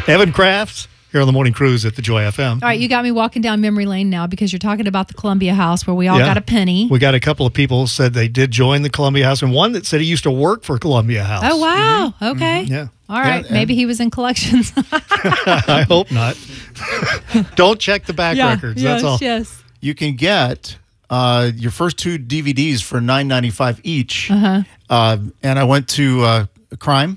Evan Crafts here on the Morning Cruise at the Joy FM. All right, you got me walking down memory lane now because you're talking about the Columbia House where we all got a penny. We got a couple of people said they did join the Columbia House, and one that said he used to work for Columbia House. Oh, wow. Okay. Yeah. All right. Maybe he was in collections. I hope not. Don't check the back records. That's all. Yes. You can get your first 2 DVDs for $9.95 each. And I went to Crime,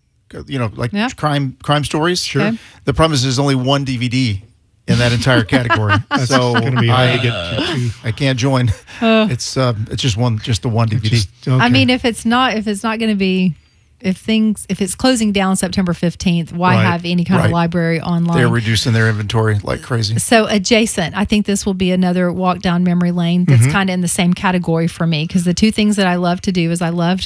crime stories. Sure. Okay. The problem is there's only 1 DVD in that entire category, so going to be hard to get to. I can't join. It's just the one DVD. I mean, if it's not going to be, if it's closing down September 15th, why have any kind of library online? They're reducing their inventory like crazy. So adjacent, I think this will be another walk down memory lane that's kind of in the same category for me, because the 2 things that I love to do is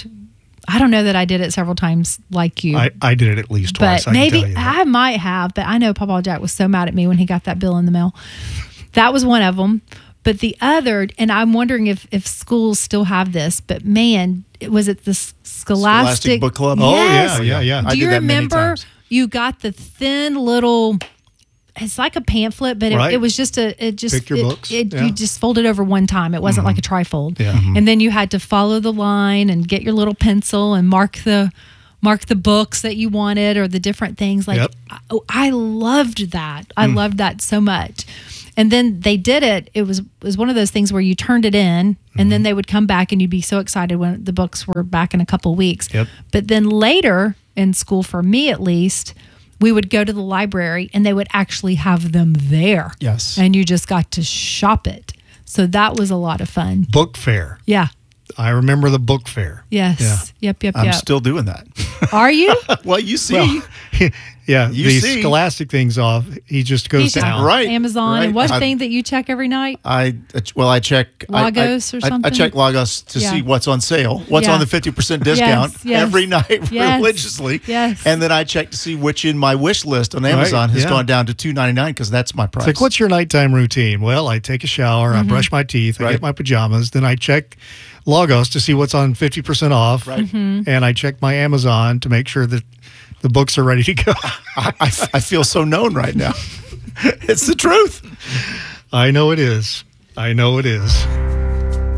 I don't know that I did it several times like you. I did it at least twice. But maybe I might have, but I know Papa Jack was so mad at me when he got that bill in the mail. That was one of them. But the other, and I'm wondering if schools still have this, but man, was it the Scholastic Book Club? Yes. Oh, yeah. Do I you did that many remember times. you got the thin little, it's like a pamphlet, but it was just Pick your books. You just folded over one time. It wasn't like a trifold. Yeah. And then you had to follow the line and get your little pencil and mark the books that you wanted or the different things. Like, I loved that. I loved that so much. And then they did it. It was one of those things where you turned it in, and then they would come back, and you'd be so excited when the books were back in a couple of weeks. Yep. But then later in school, for me at least, we would go to the library, and they would actually have them there. Yes. And you just got to shop it. So that was a lot of fun. Book fair. Yeah. I remember the book fair. Yes. Yeah. Yep. I'm still doing that. Are you? Well, you see. Well, yeah, You the see. Scholastic thing's off. He just goes down. Right. Amazon. Right. And what thing that you check every night? I check Lagos or something? I check Lagos to see what's on sale, what's on the 50% discount Yes. every night religiously. Yes. And then I check to see which in my wish list on Amazon has gone down to $2.99 because that's my price. It's like, what's your nighttime routine? Well, I take a shower, I brush my teeth, I get my pajamas, then I check Lagos to see what's on 50% off, and I check my Amazon to make sure that the books are ready to go. I feel so known right now. It's the truth. I know it is.